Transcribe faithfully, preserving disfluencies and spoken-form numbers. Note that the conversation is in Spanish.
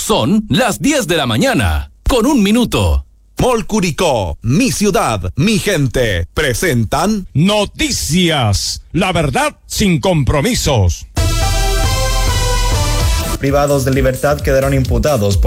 Son las diez de la mañana, con un minuto. Mall Curicó, mi ciudad, mi gente, presentan Noticias, la verdad sin compromisos. Privados de libertad quedaron imputados por